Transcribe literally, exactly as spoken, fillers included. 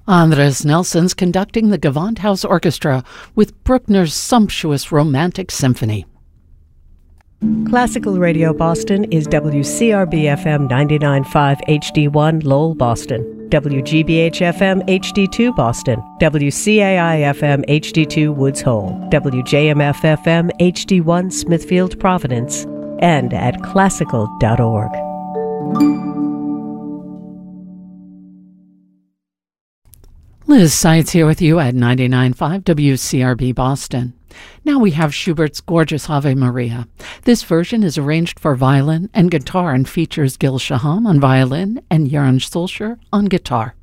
Andres Nelson's conducting the Gewandhaus Orchestra with Bruckner's sumptuous Romantic Symphony. Classical Radio Boston is W C R B F M ninety-nine point five H D one Lowell, Boston, W G B H F M H D two Boston, W C A I F M H D two Woods Hole, W J M F F M H D one Smithfield, Providence, and at classical dot org. Liz Seitz here with you at ninety-nine point five W C R B Boston. Now we have Schubert's gorgeous Ave Maria. This version is arranged for violin and guitar and features Gil Shaham on violin and Joran Solskjaer on guitar.